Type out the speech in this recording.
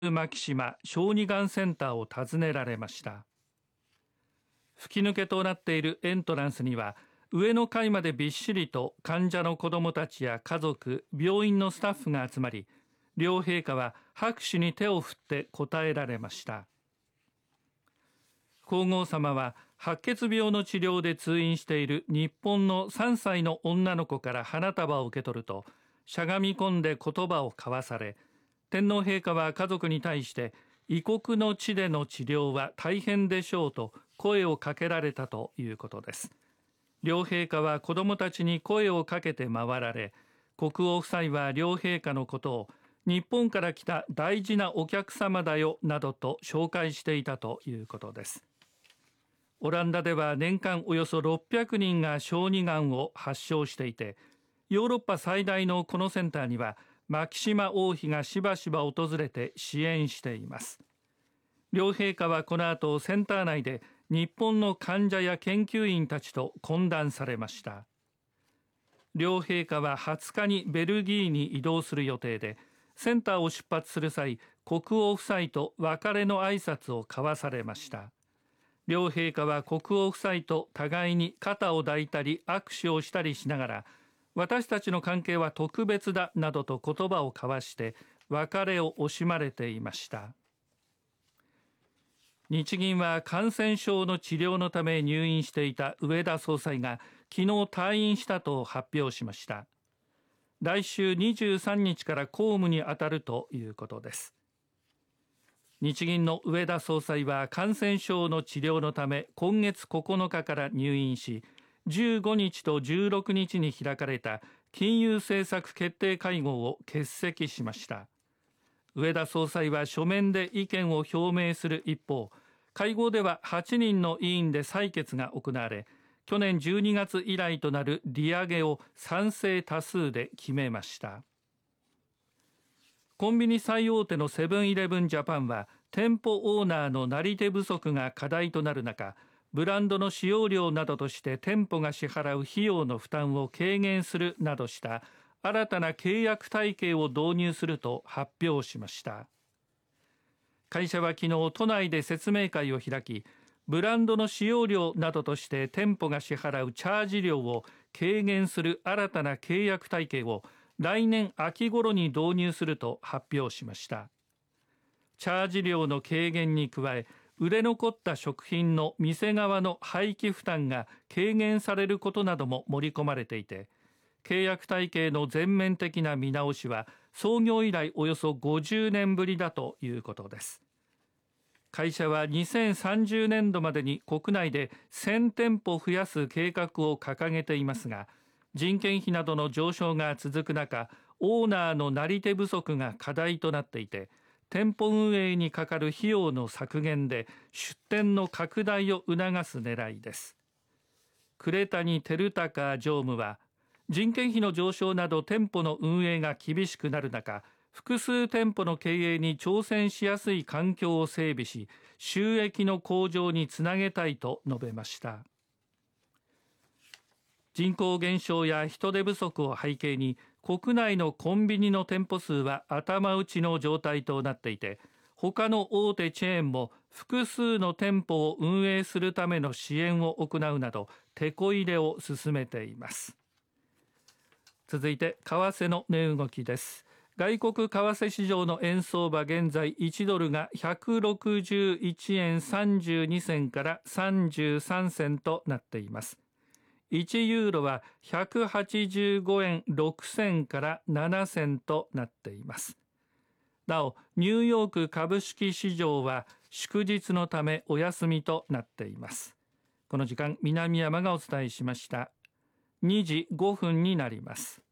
牧島小児がんセンターを訪ねられました。吹き抜けとなっているエントランスには上の階までびっしりと患者の子どもたちや家族、病院のスタッフが集まり、両陛下は拍手に手を振って応えられました。皇后さまは白血病の治療で通院している日本の3歳の女の子から花束を受け取ると、しゃがみ込んで言葉を交わされ、天皇陛下は家族に対して異国の地での治療は大変でしょうと声をかけられたということです。両陛下は子どもたちに声をかけて回られ、国王夫妻は両陛下のことを日本から来た大事なお客様だよなどと紹介していたということです。オランダでは年間およそ600人が小児がんを発症していて、ヨーロッパ最大のこのセンターには牧島王妃がしばしば訪れて支援しています。両陛下はこの後センター内で日本の患者や研究員たちと懇談されました。両陛下は20日にベルギーに移動する予定で、センターを出発する際、国王夫妻と別れの挨拶を交わされました。両陛下は国王夫妻と互いに肩を抱いたり握手をしたりしながら、私たちの関係は特別だなどと言葉を交わして別れを惜しまれていました。日銀は感染症の治療のため入院していた植田総裁が昨日退院したと発表しました。来週23日から公務に当たるということです。日銀の植田総裁は感染症の治療のため今月9日から入院し、15日と16日に開かれた金融政策決定会合を欠席しました。植田総裁は書面で意見を表明する一方、会合では8人の委員で採決が行われ、去年12月以来となる利上げを賛成多数で決めました。コンビニ最大手のセブンイレブンジャパンは店舗オーナーのなり手不足が課題となる中、ブランドの使用料などとして店舗が支払う費用の負担を軽減するなどした新たな契約体系を導入すると発表しました。会社は昨日都内で説明会を開き、ブランドの使用料などとして店舗が支払うチャージ料を軽減する新たな契約体系を来年秋頃に導入すると発表しました。チャージ料の軽減に加え、売れ残った食品の店側の廃棄負担が軽減されることなども盛り込まれていて、契約体系の全面的な見直しは創業以来およそ50年ぶりだということです。会社は2030年度までに国内で1000店舗増やす計画を掲げていますが、人件費などの上昇が続く中、オーナーのなり手不足が課題となっていて、店舗運営にかかる費用の削減で出店の拡大を促す狙いです。呉谷照孝常務は、人件費の上昇など店舗の運営が厳しくなる中、複数店舗の経営に挑戦しやすい環境を整備し、収益の向上につなげたいと述べました。人口減少や人手不足を背景に、国内のコンビニの店舗数は頭打ちの状態となっていて、他の大手チェーンも複数の店舗を運営するための支援を行うなど、テこ入れを進めています。続いて為替の値動きです。外国為替市場の円相場、現在1ドルが161円32銭から33銭となっています。1ユーロは185円6銭から7銭となっています。なお、ニューヨーク株式市場は祝日のためお休みとなっています。この時間、南山がお伝えしました。2時5分になります。